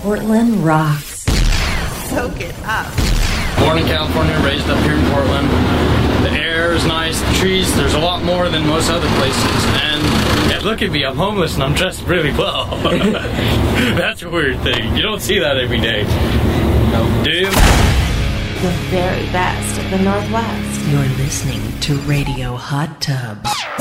Portland rocks. Soak it up. Born in California, raised up here in Portland. The air is nice, the trees, there's a lot more than most other places. And yeah, look at me, I'm homeless and I'm dressed really well. That's a weird thing. You don't see that every day. No. Do you? The very best of the Northwest. You're listening to Radio Hot Tub.